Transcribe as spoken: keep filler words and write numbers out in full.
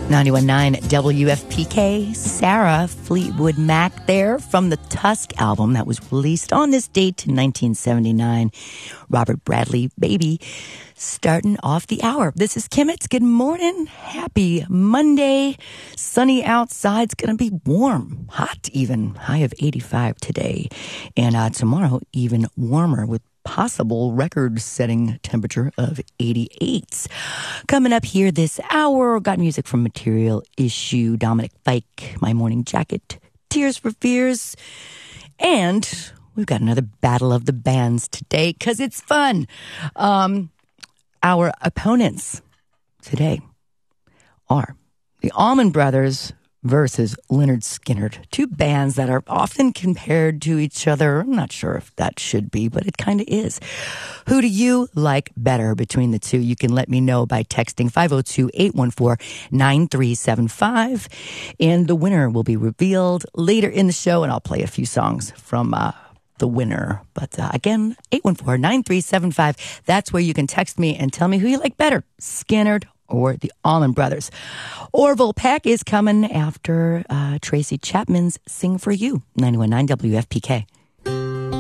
ninety-one point nine W F P K, Sarah Fleetwood Mac there from the Tusk album that was released on this date in nineteen seventy-nine. Robert Bradley, Baby, starting off the hour. This is Kimmets. Good morning. Happy Monday. Sunny outside. It's going to be warm, hot even. High of eighty-five today. And uh, tomorrow, even warmer with possible record-setting temperature of eighty-eight. Coming up here this hour, got music from Material Issue, Dominic Fike, My Morning Jacket, Tears for Fears, and we've got another Battle of the Bands today because it's fun. Um, our opponents today are the Allman Brothers versus Lynyrd Skynyrd, two bands that are often compared to each other. I'm not sure if that should be, but it kind of is. Who do you like better between the two? You can let me know by texting five oh two, eight one four, nine three seven five, and the winner will be revealed later in the show, and I'll play a few songs from uh, the winner. But uh, again, eight one four, nine three seven five, that's where you can text me and tell me who you like better, Skynyrd or the Allman Brothers. Orville Peck is coming after uh, Tracy Chapman's Sing for You, ninety-one point nine W F P K.